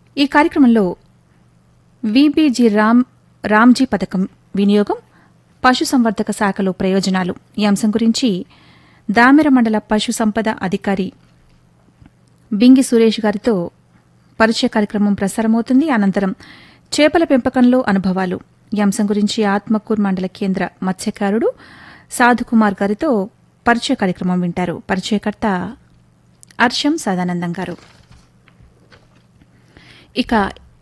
ఈ కార్యక్రమంలో విబిజి రామ్జీ పథకం వినియోగం, పశుసంవర్ధక శాఖలో ప్రయోజనాలు ఈ అంశం గురించి దామెర మండల పశు సంపద అధికారి బింగి సురేష్ గారితో పరిచయ కార్యక్రమం ప్రసారమవుతుంది. అనంతరం చేపల పెంపకంలో అనుభవాలు ఈ అంశం గురించి ఆత్మకూరు మండల కేంద్ర మత్స్యకారుడు సాధుకుమార్ గారితో పరిచయ కార్యక్రమం వింటారు. పరిచయకర్త అర్షం సదానందం గారు. ఇక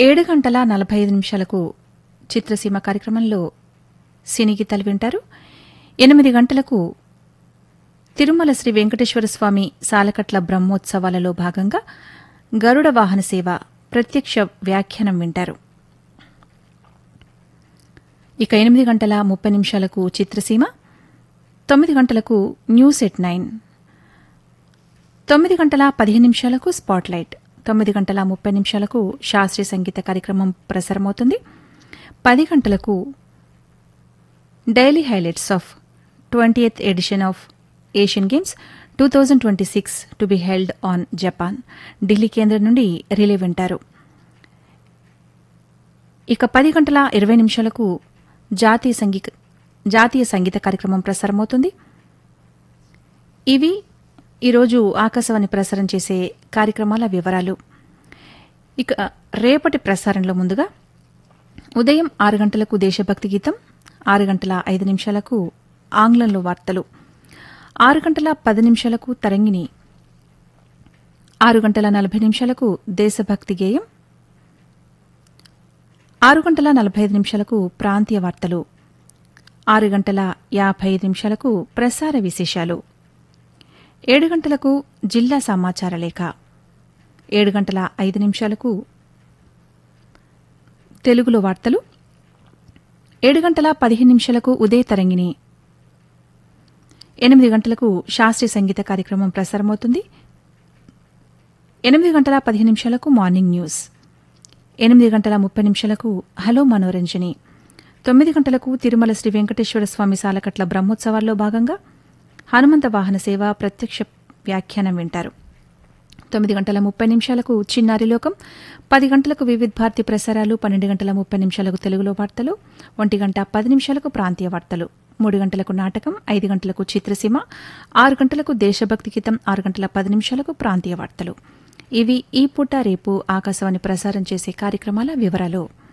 7:45 చిత్రసీమ కార్యక్రమంలో సినీ గీతాలు వింటారు. 8 గంటలకు తిరుమల శ్రీ వెంకటేశ్వర స్వామి సాలకట్ల బ్రహ్మోత్సవాలలో భాగంగా గరుడ వాహన సేవ ప్రత్యక్ష వ్యాఖ్యానం వింటారు. ఇక 8:30 చిత్రసీమ, 9 గంటలకు న్యూస్ ఎట్ 9, 9:15 స్పాట్లైట్, 9:30 శాస్త్రీయ సంగీత కార్యక్రమం ప్రసారమవుతుంది. 10 గంటలకు daily highlights of 20th edition of Asian games 2026 to be held on Japan, Delhi కేంద్రం నుండి రిలే వింటారు. ఇక 10:20 జాతీయ సంగీత కార్యక్రమం ప్రసారమవుతుంది. ఇవి ఈరోజు ఆకాశవాణి ప్రసారం చేసే కార్యక్రమాల వివరాలు. ఇక రేపటి ప్రసారంలో ముందుగా ఉదయం 6 గంటలకు దేశభక్తి గీతం, 6:05 ఆంగ్లంలో వార్తలు, 6:10 తరంగిణి, 6:40 దేశభక్తి గేయం, 6:45 ప్రాంతీయ వార్తలు, 6:55 ప్రసార విశేషాలు, 7 గంటలకు జిల్లా సమాచార లేఖ, 7:05 తెలుగులో వార్తలు, 7:15 ఉదయ తరంగిణి, 8 గంటలకు శాస్త్రీయ సంగీత కార్యక్రమం ప్రసారమవుతుంది. 8:15 మార్నింగ్ న్యూస్, 8:30 హలో మనోరంజని, 9 గంటలకు తిరుమల శ్రీ వెంకటేశ్వర స్వామి సాలకట్ల బ్రహ్మోత్సవాల్లో భాగంగా హనుమంత వాహన సేవ ప్రత్యక్ష వ్యాఖ్యానం వింటారు. 9:30 చిన్నారి లోకం, 10 గంటలకు వివిధ భారతి ప్రసారాలు, 12:30 తెలుగులో వార్తలు, 1:10 ప్రాంతీయ వార్తలు, 3 గంటలకు నాటకం, 5 గంటలకు చిత్రసీమ, 6 గంటలకు దేశభక్తి గీతం, 6:10 ప్రాంతీయ వార్తలు. ఇవి ఈ పూట రేపు ఆకాశవాణి ప్రసారం చేసే కార్యక్రమాల వివరాలు.